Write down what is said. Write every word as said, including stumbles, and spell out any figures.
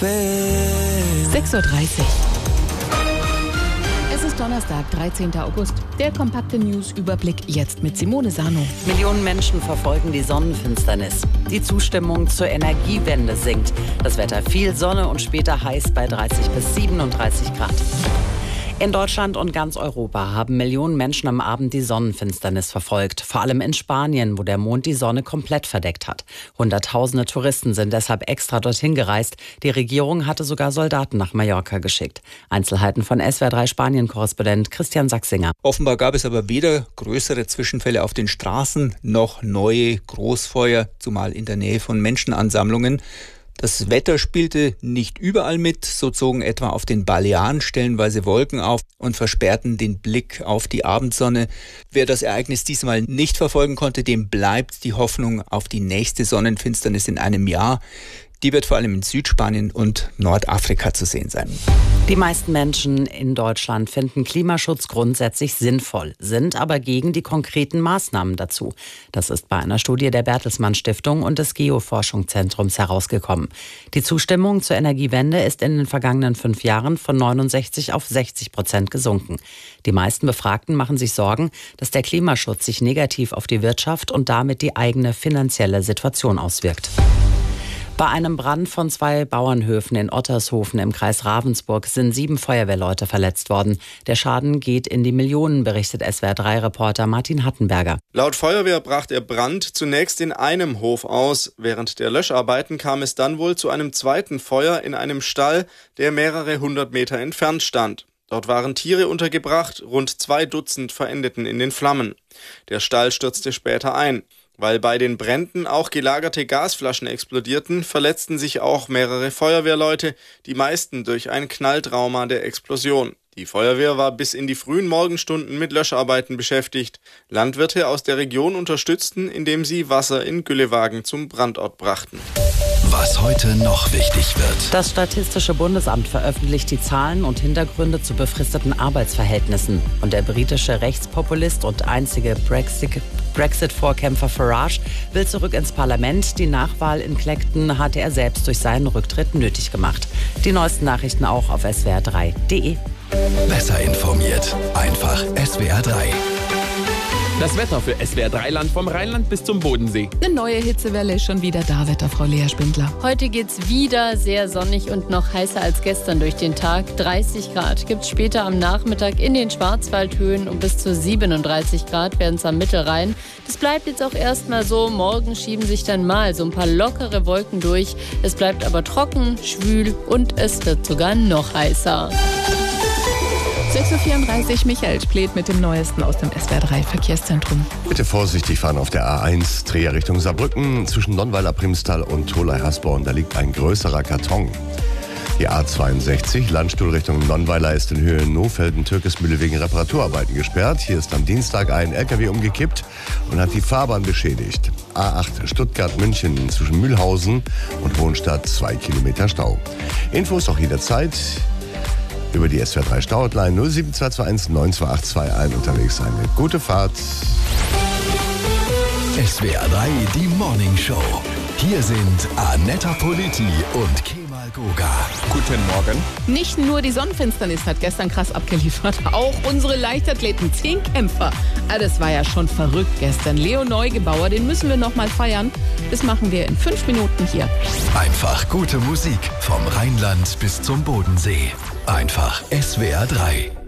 sechs Uhr dreißig. Es ist Donnerstag, dreizehnter August. Der kompakte News-Überblick jetzt mit Simone Sano. Millionen Menschen verfolgen die Sonnenfinsternis. Die Zustimmung zur Energiewende sinkt. Das Wetter viel Sonne und später heiß bei dreißig bis siebenunddreißig Grad. In Deutschland und ganz Europa haben Millionen Menschen am Abend die Sonnenfinsternis verfolgt. Vor allem in Spanien, wo der Mond die Sonne komplett verdeckt hat. Hunderttausende Touristen sind deshalb extra dorthin gereist. Die Regierung hatte sogar Soldaten nach Mallorca geschickt. Einzelheiten von S W R drei Spanien-Korrespondent Christian Sachsinger. Offenbar gab es aber weder größere Zwischenfälle auf den Straßen noch neue Großfeuer, zumal in der Nähe von Menschenansammlungen. Das Wetter spielte nicht überall mit, so zogen etwa auf den Balearen stellenweise Wolken auf und versperrten den Blick auf die Abendsonne. Wer das Ereignis diesmal nicht verfolgen konnte, dem bleibt die Hoffnung auf die nächste Sonnenfinsternis in einem Jahr. Die wird vor allem in Südspanien und Nordafrika zu sehen sein. Die meisten Menschen in Deutschland finden Klimaschutz grundsätzlich sinnvoll, sind aber gegen die konkreten Maßnahmen dazu. Das ist bei einer Studie der Bertelsmann Stiftung und des Geoforschungszentrums herausgekommen. Die Zustimmung zur Energiewende ist in den vergangenen fünf Jahren von neunundsechzig auf sechzig Prozent gesunken. Die meisten Befragten machen sich Sorgen, dass der Klimaschutz sich negativ auf die Wirtschaft und damit die eigene finanzielle Situation auswirkt. Bei einem Brand von zwei Bauernhöfen in Ottershofen im Kreis Ravensburg sind sieben Feuerwehrleute verletzt worden. Der Schaden geht in die Millionen, berichtet S W R drei Reporter Martin Hattenberger. Laut Feuerwehr brach der Brand zunächst in einem Hof aus. Während der Löscharbeiten kam es dann wohl zu einem zweiten Feuer in einem Stall, der mehrere hundert Meter entfernt stand. Dort waren Tiere untergebracht, rund zwei Dutzend verendeten in den Flammen. Der Stall stürzte später ein. Weil bei den Bränden auch gelagerte Gasflaschen explodierten, verletzten sich auch mehrere Feuerwehrleute, die meisten durch ein Knalltrauma der Explosion. Die Feuerwehr war bis in die frühen Morgenstunden mit Löscharbeiten beschäftigt. Landwirte aus der Region unterstützten, indem sie Wasser in Güllewagen zum Brandort brachten. Was heute noch wichtig wird. Das Statistische Bundesamt veröffentlicht die Zahlen und Hintergründe zu befristeten Arbeitsverhältnissen. Und der britische Rechtspopulist und einzige Brexit- Brexit-Vorkämpfer Farage will zurück ins Parlament. Die Nachwahl in Clacton hatte er selbst durch seinen Rücktritt nötig gemacht. Die neuesten Nachrichten auch auf S W R drei punkt de. Besser informiert. Einfach S W R drei. Das Wetter für S W R drei Land vom Rheinland bis zum Bodensee. Eine neue Hitzewelle ist schon wieder da, Wetterfrau Lea Spindler. Heute geht's wieder sehr sonnig und noch heißer als gestern durch den Tag. dreißig Grad gibt's später am Nachmittag in den Schwarzwaldhöhen und bis zu siebenunddreißig Grad werden es am Mittelrhein. Das bleibt jetzt auch erstmal so. Morgen schieben sich dann mal so ein paar lockere Wolken durch. Es bleibt aber trocken, schwül und es wird sogar noch heißer. sechs Uhr vierunddreißig, Michael Splet mit dem Neuesten aus dem S W R drei Verkehrszentrum. Bitte vorsichtig fahren auf der A eins, Dreher Richtung Saarbrücken, zwischen Nonnweiler Primstal und Tholey-Hasborn. Da liegt ein größerer Karton. Die A zweiundsechzig, Landstuhl Richtung Nonnweiler, ist in Höhe Nohfelden-Türkesmühle wegen Reparaturarbeiten gesperrt. Hier ist am Dienstag ein L K W umgekippt und hat die Fahrbahn beschädigt. A acht Stuttgart-München zwischen Mühlhausen und Hohenstadt, zwei Kilometer Stau. Infos auch jederzeit über die S W R drei Stau-Hotline null sieben zwei zwei eins neun zwei acht zwei ein unterwegs sein. Eine gute Fahrt. S W R drei, die Morning Show. Hier sind Anetta Politi und Kemal Goga. Guten Morgen. Nicht nur die Sonnenfinsternis hat gestern krass abgeliefert, auch unsere Leichtathleten, zehn Kämpfer. Ah, das war ja schon verrückt gestern. Leo Neugebauer, den müssen wir noch mal feiern. Das machen wir in fünf Minuten hier. Einfach gute Musik vom Rheinland bis zum Bodensee. Einfach S W R drei.